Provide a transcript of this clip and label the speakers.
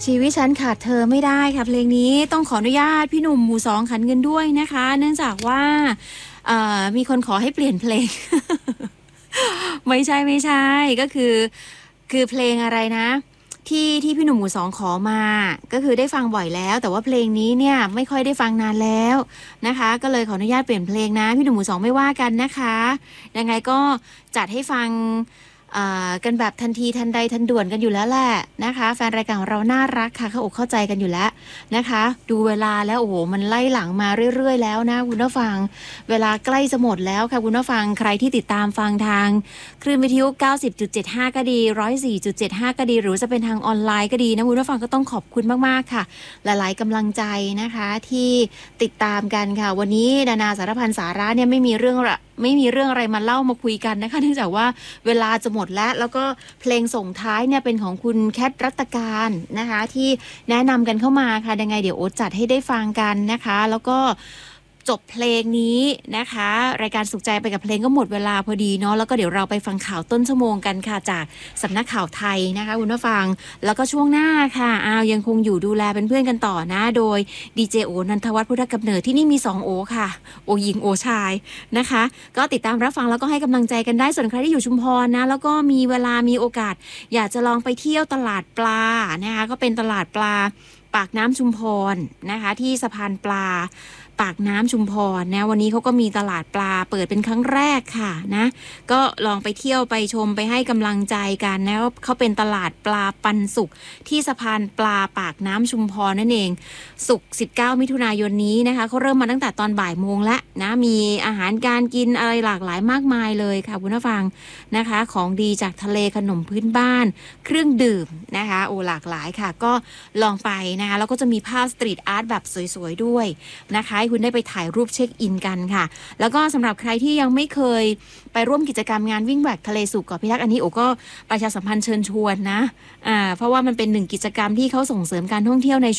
Speaker 1: ชีวิตฉันขาดเธอไม่ได้ค่ะเพลงนี้ต้องขออนุญาตพี่หนุ่มหมู่สองขันเงินด้วยนะคะเนื่องจากว่ามีคนขอให้เปลี่ยนเพลง ไม่ใช่ก็คือเพลงอะไรนะที่พี่หนุ่มหมู่สองขอมาก็คือได้ฟังบ่อยแล้วแต่ว่าเพลงนี้เนี่ยไม่ค่อยได้ฟังนานแล้วนะคะก็เลยขออนุญาตเปลี่ยนเพลงนะพี่หนุ่มหมู่สองไม่ว่ากันนะคะยังไงก็จัดให้ฟังกันแบบทันทีทันใดทันด่วนกันอยู่แล้วแหละนะคะแฟนรายการของเราน่ารักค่ะเข้าอกเข้าใจกันอยู่แล้วนะคะดูเวลาแล้วโอ้โหมันไล่หลังมาเรื่อยๆแล้วนะคุณผู้ฟังเวลาใกล้จะหมดแล้วค่ะคุณผู้ฟังใครที่ติดตามฟังทางคลื่นวิทยุ 90.75 ก็ดี 104.75 ก็ดีหรือจะเป็นทางออนไลน์ก็ดีนะคุณผู้ฟังก็ต้องขอบคุณมากๆค่ะหลายๆกำลังใจนะคะที่ติดตามกันค่ะวันนี้นานาสารพันสาระเนี่ยไม่มีเรื่องอะไรมาเล่ามาคุยกันนะคะเนื่องจากว่าเวลาจะหมดแล้วก็เพลงส่งท้ายเนี่ยเป็นของคุณแคทรัตการนะคะที่แนะนำกันเข้ามาค่ะยังไงเดี๋ยวโอ๊ตจัดให้ได้ฟังกันนะคะแล้วก็จบเพลงนี้นะคะรายการสุขใจไปกับเพลงก็หมดเวลาพอดีเนาะแล้วก็เดี๋ยวเราไปฟังข่าวต้นชั่วโมงกันค่ะจากสำนักข่าวไทยนะคะคุณผู้ฟังแล้วก็ช่วงหน้าค่ะยังคงอยู่ดูแลเป็นเพื่อนกันต่อนะโดยดีเจโอนันทวัฒน์พุทธกำเนิดที่นี่มี2โอค่ะโอหญิงโอชายนะคะก็ติดตามรับฟังแล้วก็ให้กำลังใจกันได้ส่วนใครที่อยู่ชุมพรนะแล้วก็มีเวลามีโอกาสอยากจะลองไปเที่ยวตลาดปลานะคะก็เป็นตลาดปลาปากน้ำชุมพรนะคะที่สะพานปลาปากน้ำชุมพรนะวันนี้เขาก็มีตลาดปลาเปิดเป็นครั้งแรกค่ะนะก็ลองไปเที่ยวไปชมไปให้กำลังใจกันนะเขาเป็นตลาดปลาปันสุกที่สะพานปลาปากน้ำชุมพรนั่นเองศุกร์19มิถุนายนนี้นะคะเขาเริ่มมาตั้งแต่ตอนบ่ายโมงแล้วนะมีอาหารการกินอะไรหลากหลายมากมายเลยค่ะคุณผู้ฟังนะคะของดีจากทะเลขนมพื้นบ้านเครื่องดื่มนะคะโอ้หลากหลายค่ะก็ลองไปนะคะแล้วก็จะมีภาพสตรีทอาร์ตแบบสวยๆด้วยนะคะให้คุณได้ไปถ่ายรูปเช็คอินกันค่ะแล้วก็สำหรับใครที่ยังไม่เคยไปร่วมกิจกรรมงานวิ่งแหวกทะเลสู่เกาะพิทักษ์อันนี้โอก็ประชาสัมพันธ์เชิญชวนนะเพราะว่ามันเป็นหนึ่งกิจกรรมที่เขาส่งเสริมการท่องเที่ยวใน